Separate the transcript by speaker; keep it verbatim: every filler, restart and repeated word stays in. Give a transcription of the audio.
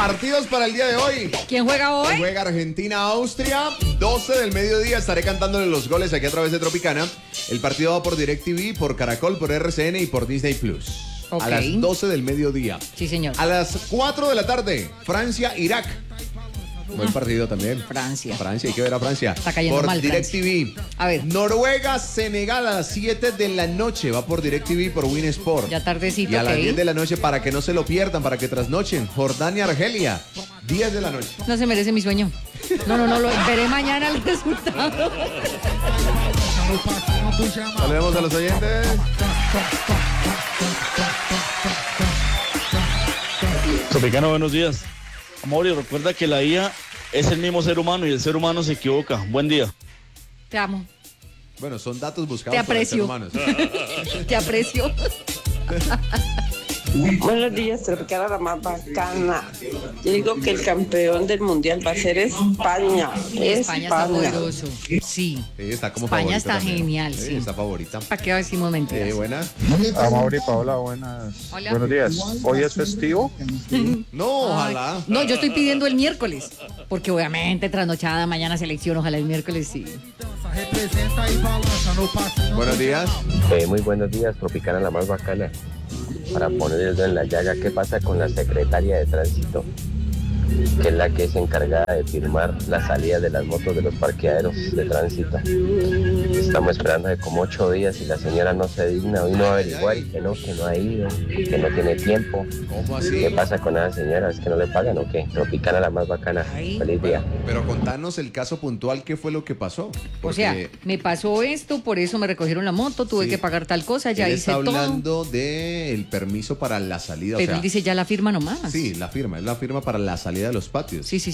Speaker 1: Partidos para el día de hoy.
Speaker 2: ¿Quién juega hoy?
Speaker 1: Juega Argentina-Austria, doce del mediodía. Estaré cantándole los goles aquí a través de Tropicana. El partido va por DirecTV, por Caracol, por R C N y por Disney Plus.
Speaker 2: Okay.
Speaker 1: A las doce del mediodía.
Speaker 2: Sí, señor.
Speaker 1: A las cuatro de la tarde, Francia-Irak. Buen partido también.
Speaker 2: Francia.
Speaker 1: Francia, hay que ver a Francia.
Speaker 2: Está cayendo
Speaker 1: por
Speaker 2: mal,
Speaker 1: DirecTV.
Speaker 2: A ver.
Speaker 1: Noruega-Senegal a las siete de la noche. Va por DirecTV, por Win Sport.
Speaker 2: Ya tardecito,
Speaker 1: Y a las
Speaker 2: ok.
Speaker 1: diez de la noche para que no se lo pierdan, para que trasnochen. Jordania-Argelia, diez de la noche.
Speaker 2: No se merece mi sueño. No, no, no, lo veré mañana el resultado.
Speaker 1: Saludemos a los oyentes.
Speaker 3: Tropicano, buenos días. Amor, y recuerda que la I A es el mismo ser humano y el ser humano se equivoca. Buen día.
Speaker 2: Te amo.
Speaker 1: Bueno, son datos buscados
Speaker 2: Te
Speaker 1: por los seres
Speaker 2: aprecio.
Speaker 1: humanos.
Speaker 2: Te aprecio.
Speaker 4: Buenos días, Tropicana la más bacana. Yo digo que el campeón del mundial va a ser España.
Speaker 2: España está
Speaker 4: España.
Speaker 2: poderoso. Sí.
Speaker 1: Sí, está como
Speaker 2: España
Speaker 1: favorita
Speaker 2: está
Speaker 1: también.
Speaker 2: genial, sí.
Speaker 1: Está favorita.
Speaker 2: ¿Para qué decimos mentiras?
Speaker 1: Eh, buena.
Speaker 5: A Mauri, Paola, buenas.
Speaker 2: Hola.
Speaker 5: Buenos días. ¿Hoy es festivo?
Speaker 1: No, ojalá.
Speaker 2: Ay, no, yo estoy pidiendo el miércoles. Porque obviamente trasnochada, mañana selección, ojalá el miércoles sí.
Speaker 1: Buenos días.
Speaker 6: Eh, muy buenos días, Tropicana la más bacana. Para poner el dedo en la llaga, ¿qué pasa con la secretaria de tránsito? Que es la que es encargada de firmar la salida de las motos de los parqueaderos de tránsito. Estamos esperando de como ocho días y la señora no se digna, vino a averiguar y que no, que no ha ido, que no tiene tiempo.
Speaker 1: ¿Cómo así?
Speaker 6: ¿Qué pasa con esa señora? ¿Es que no le pagan o qué? Tropicana la más bacana.
Speaker 2: Ay.
Speaker 6: Feliz día.
Speaker 1: Pero contanos el caso puntual, ¿qué fue lo que pasó?
Speaker 2: O sea, me pasó esto, por eso me recogieron la moto, tuve
Speaker 1: Sí.
Speaker 2: que pagar tal cosa, ya
Speaker 1: él
Speaker 2: hice
Speaker 1: está
Speaker 2: todo.
Speaker 1: hablando del permiso para la salida.
Speaker 2: Pero
Speaker 1: o sea,
Speaker 2: él dice ya la firma nomás.
Speaker 1: sí, la firma, es la firma para la salida de los patios.
Speaker 2: Sí, sí,